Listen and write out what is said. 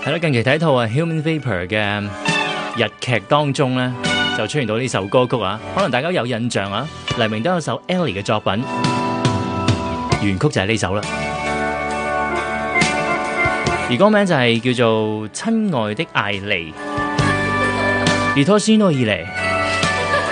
係啦，近期睇套Human Vapor 嘅日劇當中咧，就出現到呢首歌曲啊，可能大家有印象啊。黎明都有首 Ellie 嘅作品，原曲就係呢首啦。而歌名就係叫做《親愛的艾莉》，而拖先到以嚟。